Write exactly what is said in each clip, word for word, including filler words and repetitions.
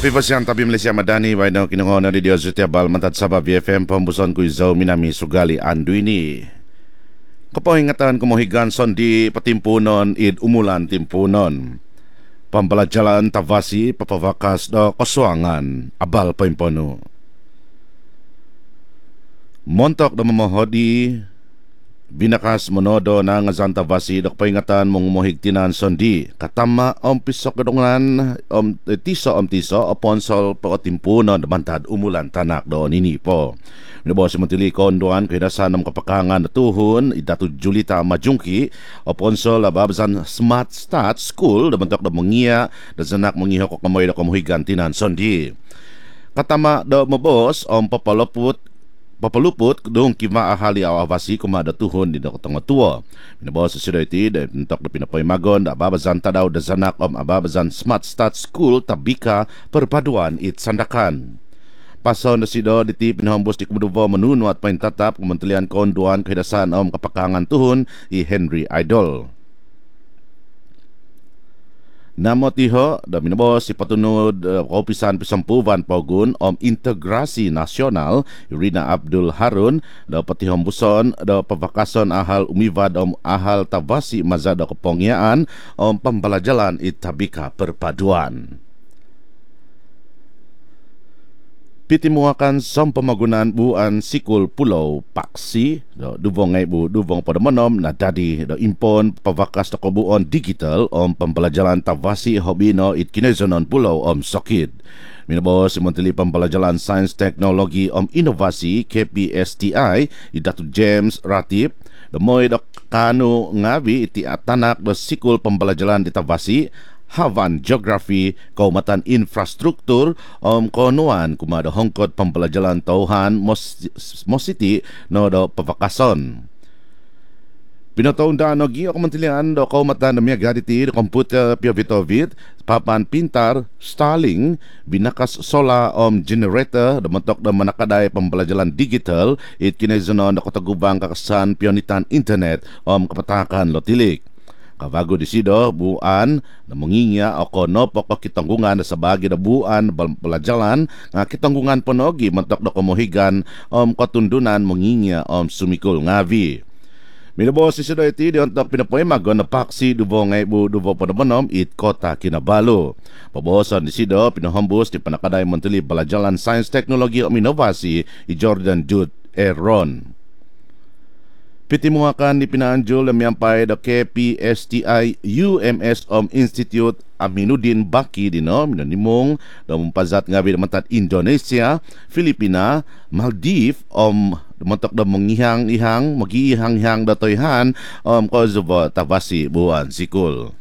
Papipasyang tabi Malaysia Madani Wai na kinungo na radio Zutia Bal Mantad Sabah B F M Pembuson kuy Zau Minami Sugali Anduini. Kapahingatan kumuhigan son di patimpunon id umulan timpunon. Pambalajalan tavasi papavakas do koswangan abal paimpono. Montok do mamohodi binakas monodo na nga Santa Vasi dok paingatan mong umuhigtinan sondi katama om pisok kadungan om tiso om tiso o ponsol paotimpunon mantad umulan tanak do nini po. Minabo si Montili konduan kahidasan ng kapakangan na tuhon idatu Julita Majungki o ponsol ababsan Smart Start School damantok do mengia da sanak mengihok kamoy do kumuhigan tinan sondi. Katama do mabos om papaloput papalupot dong kima ahali awavasi kumada tuhon di dokotong tua. Minabawa sa siriti dan entok na pinapoy magon da ababazan tadaw da zanak om ababazan Smart Start School tabika perpaduan it sandakan. Pason na sido diti pinahambos di kumuduvo menuno at paintatap kementerian konduan kehidasan om kapakangan tuhon i Henry Idol. Namo tiho da minabos si patunod uh, Opisan Pisampuvan Pogun om Integrasi Nasional Irina Abdul Harun da patihom buson da pavakason ahal umivad om ahal tavasi mazada kepongyaan om pembalajalan itabika perpaduan. Pitimuakan som pemagunaan buan sikul pulau Paksi do duvong ngay bu duvong pada menom na dadi do impon pavakas do kebuon digital om pembelajaran tavasi hobino it kinezonon pulau om Sokid. Minabo si Menteri Pembelajaran Sains Teknologi om Inovasi K P S T I idatu James Ratip demoy do kanu ngawi iti atanak do sikul pembelajaran di tavasi Havan Geografi Kaumatan Infrastruktur om konuan kumada hongkot pembelajaran tauhan mos, mositi no do pavakason. Pinataon da no gi kementerian do kaumatan na miagaditi do komputer Piovitovit papan pintar Starlink binakas sola om generator do mentok do manakaday pembelajaran digital it kinezonon do kotagubang kakasan pionitan internet om kapatakan lotilik. Kavago di sido buan na menginya o kono pokok kitanggungan sa bagi na buan pelajaran nga kitanggungan ponogi mentok do kemuhigan om kotundunan menginya om sumikul ngavi. Minabo si sido iti di ontok pinapoimagon na paksi duvo ngay bu duvo panamonom it kota Kinabalu. Pabosan di sido pinahambus di panakaday Menteri Pelajaran Sains Teknologi om Inovasi i Jordan Jude Aaron. Pitimuakan di pinaanjul na miyampay do K P S T I U M S om Institute Aminuddin Baki dino minanimong do mumpazat ngabi damantat Indonesia, Filipina, Maldives om damantak do mengihang-ihang magihang-ihang datoyhan om Kosovo tavasi buan sikul.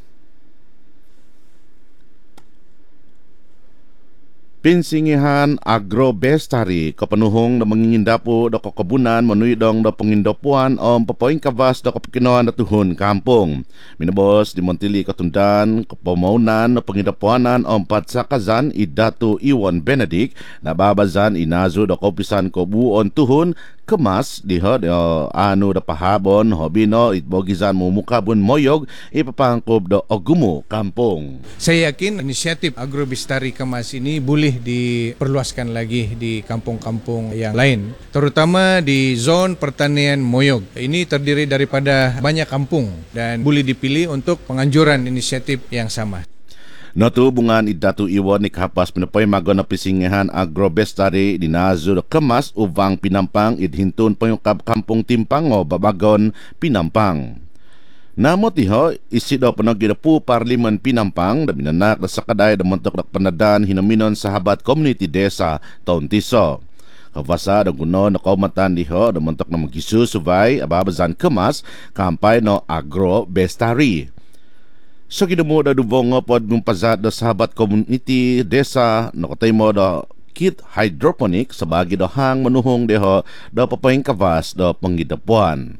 Pinsingihan agrobestari kepenuhong na mangingindapo do kekebunan menuidong do pengindapuan om papoing kabas do kepekinoan do tuhun kampung. Minabos di Montili Ketundan kepemaunan do pengindapuanan om patsakazan idatu Iwan Benedict na babazan inazu do kopisan ko buon tuhun kemas diho do anu do pahabon hobino itbogizan mumukabun moyog ipapangkob do ogumo kampung. Saya yakin inisiatif agrobestari kemas ini boleh diperluaskan lagi di kampung-kampung yang lain, terutama di zon pertanian moyog. Ini terdiri daripada banyak kampung dan boleh dipilih untuk penganjuran inisiatif yang sama. Notu bungan idatu Iwan ikapas pinapoy magon na pisingihan agrobestari dinazu kemas uvang Pinampang idhintun payungkab kampung Timpango babagon Pinampang. Namo tiho isi do penagi pu Parlimen Pinampang da binanak da sakaday da mentok da penadan hinaminon sahabat komuniti desa taun tiso. Kavasa da guno na kaumatan diho da mentok na magisu subay ababazan kemas kampai no agrobestari. So kinamo da dubong pod mumpazat da sahabat komuniti desa no katay mo da kit hydroponic sabagi do hang manuhong deho da papayeng kavas da panggidapuan.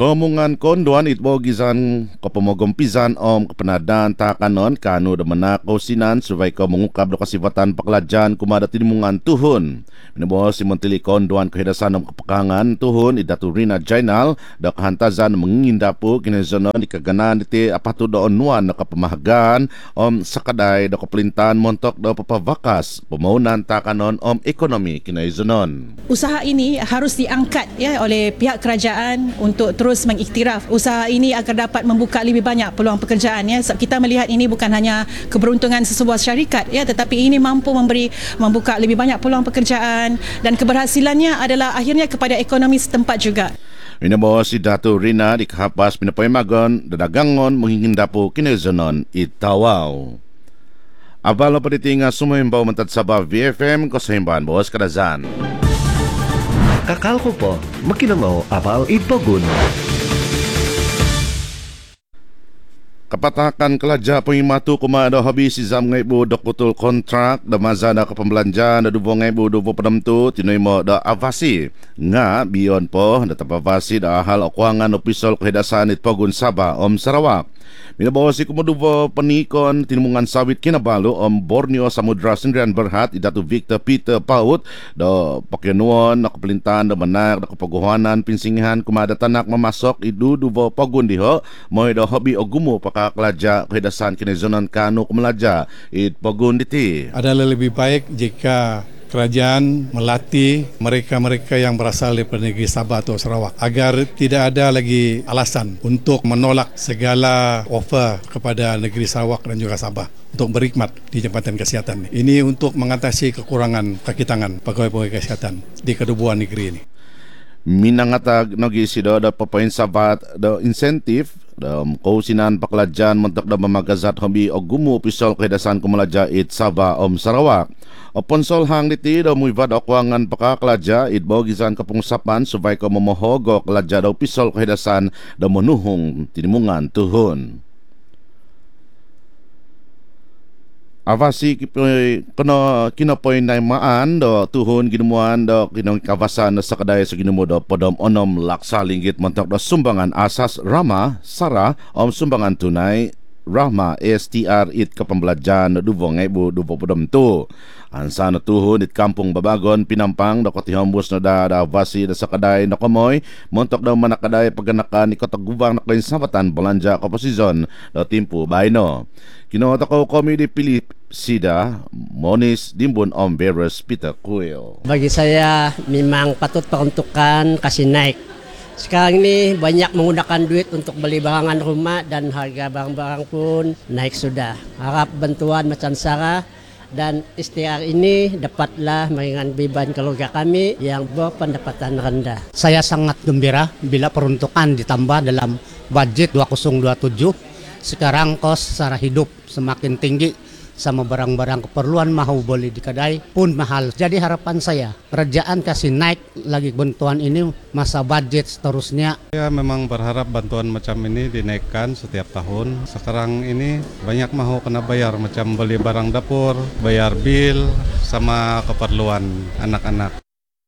Pemungan konduan itbo gizan kapamagumpisan om kepenadaan takanon kanu da manakaw sinan subay ko mengukab do kasifatan paklajan kumada tinimungan tuhun. Minabo si Menteri Konduan Kehidasan ng Kapakangan tuhun idatu Rina Jainal da kahantazan mengindapu kinezonon di kaganan iti apatu do onuan na kapamahagan om sakaday do kapelintahan montok do papavakas pemaunan takanon om ekonomi kinezonon. Usaha ini harus diangkat ya oleh pihak kerajaan untuk terus mengiktiraf usaha ini agar dapat membuka lebih banyak peluang pekerjaan ya. Sebab kita melihat ini bukan hanya keberuntungan sesebuah syarikat ya, tetapi ini mampu memberi membuka lebih banyak peluang pekerjaan dan keberhasilannya adalah akhirnya kepada ekonomi setempat juga. Minabo si Datu Rina di kahapas pinapayamagon dadagangon menghindapu kinezonon itawaw. Abalo paditinga sumimbaw mentat sabah V F M ko sahimbahan bos kadazan. Kakal ko po, makinangaw abal itpogun. Kapatakan kelaja pengimatu kumada habis si zam ngai bu dok betul kontrak da maza da kepembelanjaan da dubo ngai bu dubo pedam tu tinoi mo da avasi nga bion po da tapavasi da hal okuangan opisol kehidasan it pogun Sabah om Sarawak. Minabawa si kumudubo penikon tinimungan sawit Kinabalu om Borneo Samudra Sendirian Berhad idatu Victor Peter Paut da pakyanuan na kepelintahan da manak da kepaguhanan pinsingihan kumada tanak memasok idu dubo pogun diho moy da hobi ogumo paka kelaja kehidasan kinezonan kanu kumelaja it pogun diti. Adalah lebih baik jika kerajaan melatih mereka-mereka yang berasal dari negeri Sabah atau Sarawak agar tidak ada lagi alasan untuk menolak segala offer kepada negeri Sarawak dan juga Sabah untuk berkhidmat di Jabatan Kesihatan. Ini untuk mengatasi kekurangan kaki tangan pegawai-pegawai kesihatan di kedua negeri ini. Minangata nogi sido da papain sabat da insentif da kausinan paklajan mentok da mamagazat hobi ogumu pisol kehidasan kumelaja it Sabah om Sarawak. Opon solhang diti da muivad okuangan pakakelaja it bawagisan kepungsapan supaya ko memohogo kelaja da pisol kehidasan da menuhung tinimungan tuhun. Avasi kena kina poin naimaan do tuhun ginuan do kinong kawasan sa kadaya sa ginumo do podom onom laksa linggit mentok do sumbangan asas Rama Sara om sumbangan tunai Rahma S T R it kapembelajan dubo ngaibu dubo podom tu. Ansa na tuhun it kampung Babagon pinampang do kotihambus na da da avasi da sa kadaya na kamoy montok do manakaday paganakan ni kotagubang na kain sabatan belanja komposisyon do timpu baino. Kinota ko komedi Pilip Sida Monis Dimbun Om Beres Peter Kuil. Bagi saya memang patut peruntukan kasih naik. Sekarang ini banyak menggunakan duit untuk beli barangan rumah dan harga barang-barang pun naik sudah. Harap bantuan macam Sarah dan S T R ini dapatlah meringankan beban keluarga kami yang berpendapatan rendah. Saya sangat gembira bila peruntukan ditambah dalam budget dua ribu dua puluh tujuh. Sekarang kos secara hidup semakin tinggi, sama barang-barang keperluan mahu boleh di kedai pun mahal. Jadi harapan saya kerajaan kasih naik lagi bantuan ini masa budget seterusnya. Saya memang berharap bantuan macam ini dinaikkan setiap tahun. Sekarang ini banyak mahu kena bayar macam beli barang dapur, bayar bil sama keperluan anak-anak.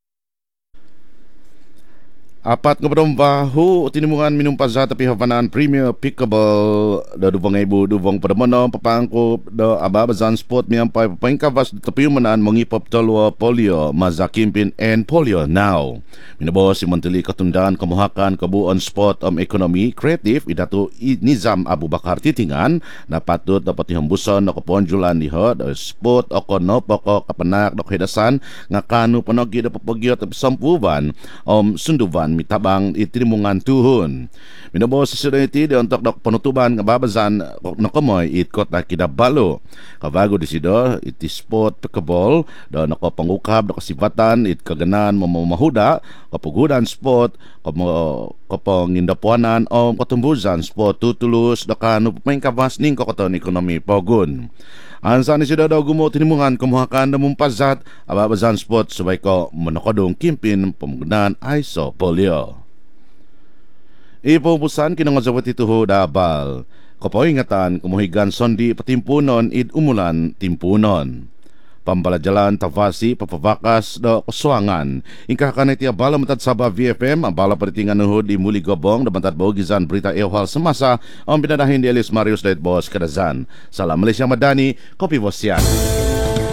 Apat kepadom bahu tinimungan minum pazat tapi havanaan Premier Pickable da dubong ibu dubong padamono papangko da ababazan sport miampai paingkavas tapi menaan mengipop talwa polio mazakimpin and polio now. Minabo si Menteri Ketundaan Kemuhakan Kebuon Sport om Ekonomi Kreatif idatu Nizam Abu Bakar Titingan na patut dapat dihembuson na keponjulan diho da sport okono pokok kapenak da kehidasan ngakanu panogi da papagiot da sampuban om sunduban mitabang itinimungan tuhun. Minabo sa sudahiti di untuk dok penutuban kababazan nakomoy itkot na Kinabalu. Kabago di sido iti sport pickleball do nako pangukab do kasibatan it kaganan mamahuda kapugudan sport kapong indapuanan o katumbuzan sport tutulus do kanu pamaingkabas ning kokoton ekonomi pogun. Ansa ni sida daw gumo tinimungan kumuhakan na mumpazat ababazan sport sabay ko manakodong kimpin pamgunaan iso polio. Ipupusan kinangazawat ituho dabal. Kapoingatan kumuhigan sondi patimpunon id umulan timpunon. pambalajalan tavasi papavakas do kusuangan. Ingkah kaniti bala matad Sabah V F M ang bala peritingan nuhod di Muli Gobong da matad bogizan berita ehwal semasa ang binadahin di Elias Marius Daitbos Kadazan. Salam Malaysia Madani, Kopi Bosian.